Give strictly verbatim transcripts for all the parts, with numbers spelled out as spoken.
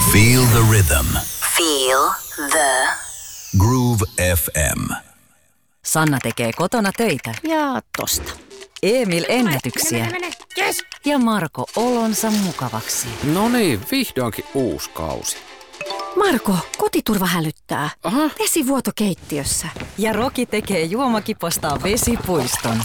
Feel the rhythm. Feel the Groove F M. Sanna tekee kotona töitä. Ja tosta. Emil ennätyksiä. Mene, mene, yes. Ja Marko olonsa mukavaksi. No niin, vihdoinkin uusi kausi. Marko, kotiturva hälyttää. Aha. Vesivuoto keittiössä. Ja Roki tekee juomakipostaan vesipuiston.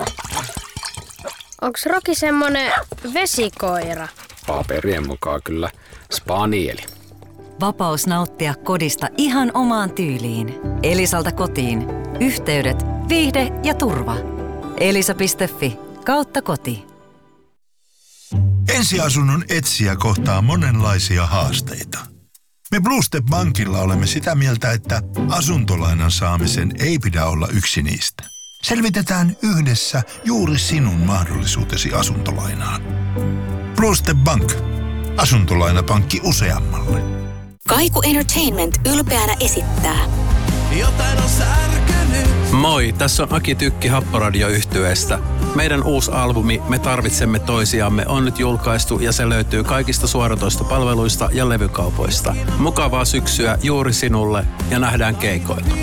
Onks Roki semmonen vesikoira? Paperien mukaan kyllä spanieli. Vapaus nauttia kodista ihan omaan tyyliin. Elisalta kotiin. Yhteydet, viihde ja turva. Elisa piste fi kautta koti. Ensiasunnon etsijä kohtaa monenlaisia haasteita. Me Bluestep Bankilla olemme sitä mieltä, että asuntolainan saamisen ei pidä olla yksi niistä. Selvitetään yhdessä juuri sinun mahdollisuutesi asuntolainaan. Bluestep Bank. Asuntolainapankki useammalle. Kaiku Entertainment ylpeänä esittää. Jotain on särkynyt. Moi, tässä on Aki Tykki Happoradio-yhtyeestä. Meidän uusi albumi Me tarvitsemme toisiamme on nyt julkaistu ja se löytyy kaikista suoratoistopalveluista ja levykaupoista. Mukavaa syksyä juuri sinulle ja nähdään keikoilla.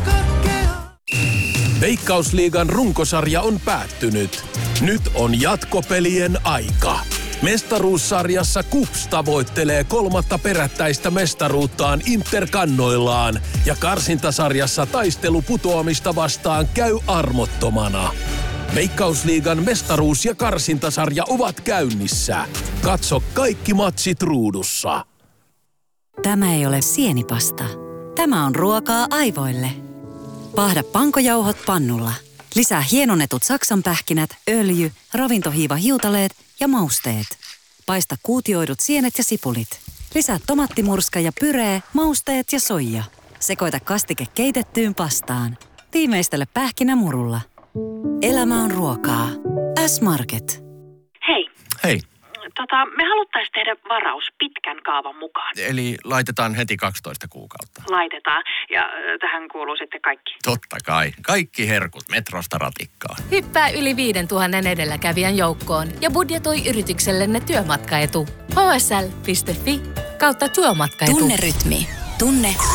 Veikkausliigan runkosarja on päättynyt. Nyt on jatkopelien aika. Mestaruussarjassa KuPS tavoittelee kolmatta perättäistä mestaruuttaan Interkannoillaan ja karsintasarjassa taistelu putoamista vastaan käy armottomana. Veikkausliigan mestaruus- ja karsintasarja ovat käynnissä. Katso kaikki matsit ruudussa. Tämä ei ole sienipasta. Tämä on ruokaa aivoille. Paahda pankojauhot pannulla. Lisää hienonnetut saksanpähkinät, öljy, ravintohiiva hiutaleet ja mausteet. Paista kuutioidut sienet ja sipulit. Lisää tomattimurska ja pyree, mausteet ja soija. Sekoita kastike keitettyyn pastaan. Tiimeistele pähkinämurulla. Elämä on ruokaa. S-Market. Hei. Hei. Tota, me haluttais tehdä varaus pitkän kaavan mukaan. Eli laitetaan heti kaksitoista kuukautta. Laitetaan. Ja äh, tähän kuuluu sitten kaikki. Totta kai. Kaikki herkut Metrosta ratikkaan. Hyppää yli viidentuhannen edelläkävijän joukkoon ja budjetoi yrityksellenne työmatkaetu. H S L piste fi kautta työmatkaetu. Tunne rytmi. Tunne